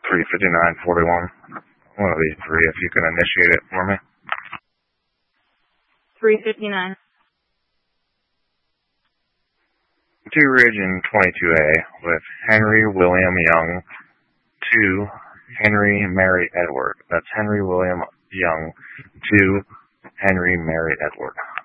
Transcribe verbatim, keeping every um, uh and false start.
three fifty-nine forty-one. One of these three, if you can initiate it for me. three fifty-nine. To Region twenty-two A with Henry William Young to Henry Mary Edward. That's Henry William Young to Henry Mary Edward.